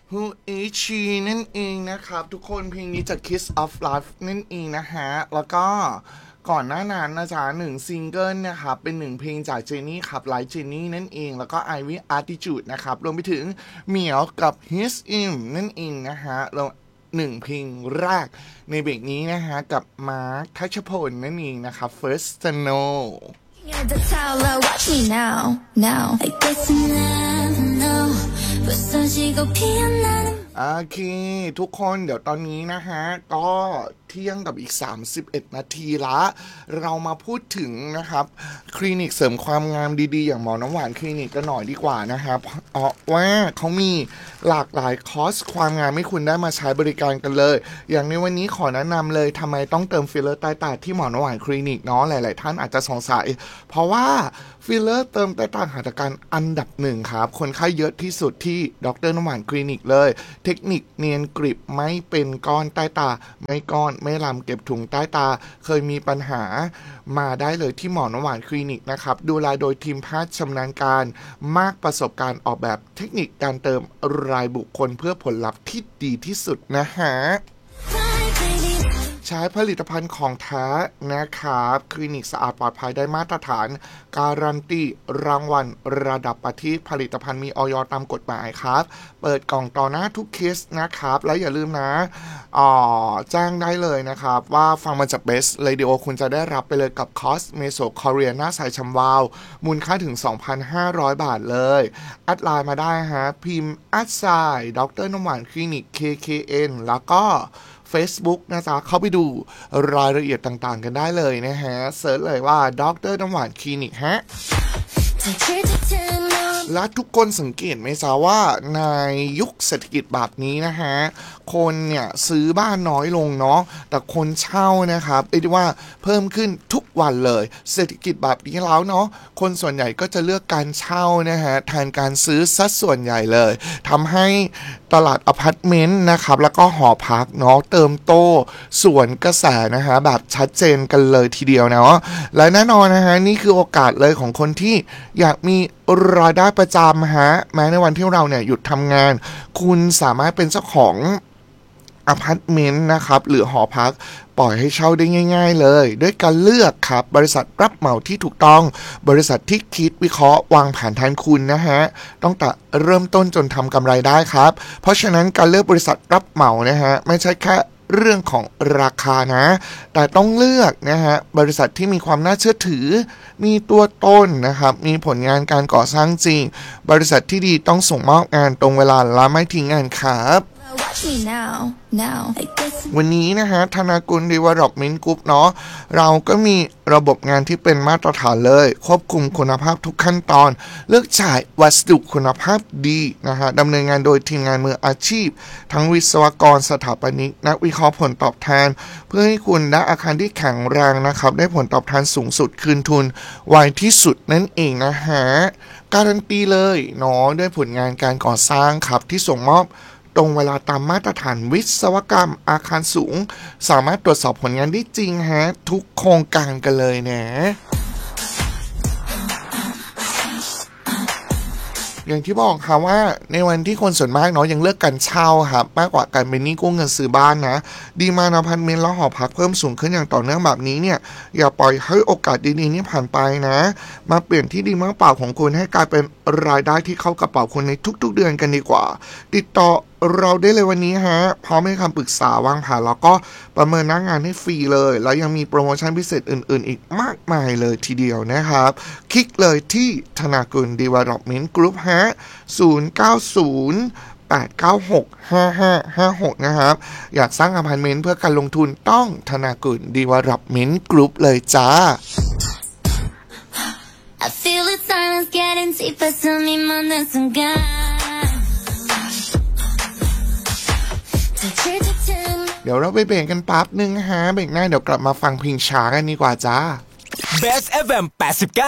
Who is she นั่นเองนะครับทุกคนเพลงนี้จาก Kiss of Life นั่นเองนะฮะแล้วก็ก่อนหน้านั้นนะจ๊ะ1ซิงเกิลนะครับเป็น1เพลงจากเจนี่ครับไลท์เจนี่นั่นเองแล้วก็ Ivy Attitude นะครับรวมไปถึงเหมียวกับ His Im นั่นเองนะฮะเรา1เพลงแรกในเบรกนี้นะฮะกับมาร์คทัชพลนั่นเองนะครับ First Snow Watch me now I guess you never know 벌써 지고 피어나는 โอเคทุกคนเดี๋ยวตอนนี้นะฮะก็เที่ยงกับอีก31นาทีละเรามาพูดถึงนะครับคลินิกเสริมความงามดีๆอย่างหมอน้ำหวานคลินิกกันหน่อยดีกว่านะครับเพราะว่าเขามีหลากหลายคอร์สความงามให้คุณได้มาใช้บริการกันเลยอย่างในวันนี้ขอแนะนำเลยทำไมต้องเติมฟิลเลอร์ใต้ตาที่หมอน้ำหวานคลินิกเนาะหลายๆท่านอาจจะสงสัยเพราะว่าฟิลเลอร์เติมใต้ตาหัตถการอันดับ1ครับคนไข้เยอะที่สุดที่ดร.น้ำหวานคลินิกเลยเทคนิคเนียนกริบไม่เป็นก้อนใต้ตาไม่ก้อนไม่ลำเก็บถุงใต้ตาเคยมีปัญหามาได้เลยที่หมอน้ำหวานคลินิกนะครับดูแลโดยทีมแพทย์ชำนาญการมากประสบการณ์ออกแบบเทคนิคการเติมรายบุคคลเพื่อผลลัพธ์ที่ดีที่สุดนะฮะใช้ผลิตภัณฑ์ของแท้นะครับคลินิกสะอาดปลอดภัยได้มาตรฐานการันตีรางวัลระดับประเทศผลิตภัณฑ์มีอย.ตามกฎหมายครับเปิดกล่องต่อหน้าทุกเคสนะครับและอย่าลืมนะแจ้งได้เลยนะครับว่าฟังมาจากเบสเรดิโอคุณจะได้รับไปเลยกับคอสเมโซคอเรียหน้าใสชำวาวมูลค่าถึง 2,500 บาทเลยแอดไลน์มาได้ฮะพิมพ์แอดไซน์ดร.น้ำหวานคลินิก KKN แล้วก็Facebook นะจ๊ะเข้าไปดูรายละเอียดต่างๆกันได้เลยนะฮะเสิร์ชเลยว่าดร.น้ำหวานคลินิกฮะและทุกคนสังเกตไหมจ๊ะว่าในยุคเศรษฐกิจแบบนี้นะฮะคนเนี่ยซื้อบ้านน้อยลงเนาะแต่คนเช่านะครับเรียกได้ว่าเพิ่มขึ้นทุกวันเลยเศรษฐกิจแบบนี้แล้วเนาะคนส่วนใหญ่ก็จะเลือกการเช่านะฮะแทนการซื้อซะส่วนใหญ่เลยทำให้ตลาดอพาร์ตเมนต์นะครับแล้วก็หอพักเนาะเติมโตส่วนกระแสนะฮะแบบชัดเจนกันเลยทีเดียวเนาะและแน่นอนนะฮะนี่คือโอกาสเลยของคนที่อยากมีรายได้ประจำฮะแม้ในวันที่เราเนี่ยหยุดทำงานคุณสามารถเป็นเจ้าของอพาร์ตเมนต์นะครับหรือหอพักปล่อยให้เช่าได้ง่ายๆเลยด้วยการเลือกครับบริษัทรับเหมาที่ถูกต้องบริษัทที่คิดวิเคราะห์วางแผนแทนคุณนะฮะต้องแต่เริ่มต้นจนทำกำไรได้ครับเพราะฉะนั้นการเลือกบริษัทรับเหมานะฮะไม่ใช่แค่เรื่องของราคานะแต่ต้องเลือกนะฮะบริษัทที่มีความน่าเชื่อถือมีตัวตนนะครับมีผลงานการก่อสร้างจริงบริษัทที่ดีต้องส่งมอบงานตรงเวลาและไม่ทิ้งงานครับวันนี้นะฮะธนากุล Development Group เนาะเราก็มีระบบงานที่เป็นมาตรฐานเลยควบคุมคุณภาพทุกขั้นตอนเลือกจ่ายวัสดุคุณภาพดีนะฮะดำเนินงานโดยทีมงานมืออาชีพทั้งวิศวกรสถาปนิกนักวิเคราะห์ผลตอบแทนเพื่อให้คุณได้อาคารที่แข็งแรงนะครับได้ผลตอบแทนสูงสุดคืนทุนไวที่สุดนั่นเองนะฮะการันตีเลยเนาะด้วยผลงานการก่อสร้างครับที่ส่งมอบตรงเวลาตามมาตรฐานวิศวกรรมอาคารสูงสามารถตรวจสอบผลงานได้จริงฮะทุกโครงการกันเลยนะอย่างที่บอกค่ะว่าในวันที่คนส่วนมากเนาะยังเลือกการเช่าครับมากกว่าการเป็นหนี้กู้เงินซื้อบ้านนะดีมานด์อพาร์ตเมนต์และหอพักเพิ่มสูงขึ้นอย่างต่อเนื่องแบบนี้เนี่ยอย่าปล่อยให้โอกาสดีๆนี้ผ่านไปนะมาเปลี่ยนที่ดินว่างเปล่าของคุณให้กลายเป็นรายได้ที่เข้ากระเป๋าคุณในทุกๆเดือนกันดีกว่าติดต่อเราได้เลยวันนี้ฮะพร้อมให้คำปรึกษาวางแผนแล้วก็ประเมินหน้างานให้ฟรีเลยแล้วยังมีโปรโมชั่นพิเศษอื่นๆอีกมากมายเลยทีเดียวนะครับคลิกเลยที่ธนากุล Development Group ฮะ090-896-5556 นะครับอยากสร้างอพาร์ตเมนต์เพื่อการลงทุนต้องธนากุล Development Group เลยจ้า I feel the silence getting deeper to me more than some guy เดี๋ยวเราไปเบรกกันปั๊บนึงฮะเบรกหน้าเดี๋ยวกลับมาฟังเพลงช้ากันดีกว่าจ้า Best FM 89